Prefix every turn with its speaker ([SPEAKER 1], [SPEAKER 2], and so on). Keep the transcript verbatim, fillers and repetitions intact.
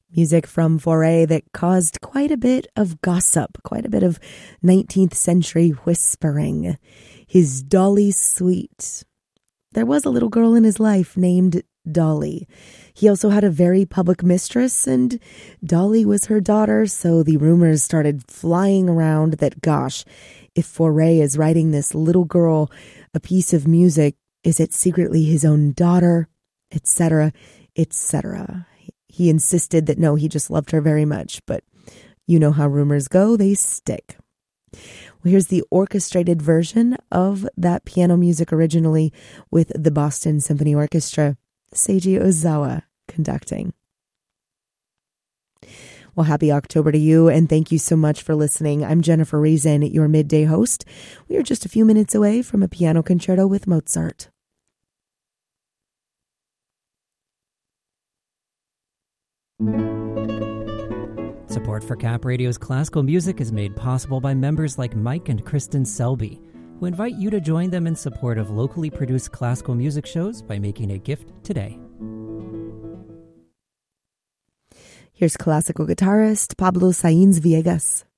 [SPEAKER 1] Music from Fauré that caused quite a bit of gossip, quite a bit of nineteenth century whispering. His Dolly Suite. There was a little girl in his life named Dolly. He also had a very public mistress, and Dolly was her daughter, so the rumors started flying around that, gosh, if Fauré is writing this little girl a piece of music, is it secretly his own daughter, et cetera, et cetera. He insisted that no, he just loved her very much, but you know how rumors go, they stick. Well, here's the orchestrated version of that piano music originally with the Boston Symphony Orchestra, Seiji Ozawa conducting. Well, happy October to you, and thank you so much for listening. I'm Jennifer Reason, your midday host. We are just a few minutes away from a piano concerto with Mozart.
[SPEAKER 2] Support for Cap Radio's classical music is made possible by members like Mike and Kristen Selby, who invite you to join them in support of locally produced classical music shows by making a gift today.
[SPEAKER 1] Here's classical guitarist Pablo Sainz Viegas.